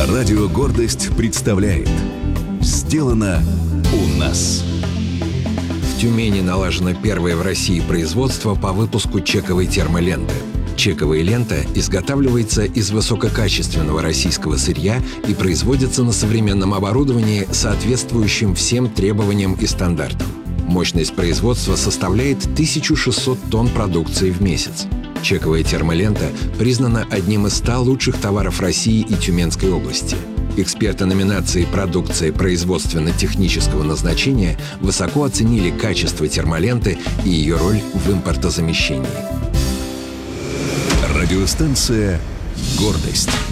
Радио «Гордость» представляет «Сделано у нас». В Тюмени налажено первое в России производство по выпуску чековой термоленты. Чековая лента изготавливается из высококачественного российского сырья и производится на современном оборудовании, соответствующем всем требованиям и стандартам. Мощность производства составляет 1600 тонн продукции в месяц. Чековая термолента признана одним из 100 лучших товаров России и Тюменской области. Эксперты номинации «Продукция производственно-технического назначения» высоко оценили качество термоленты и ее роль в импортозамещении. Радиостанция «Гордость».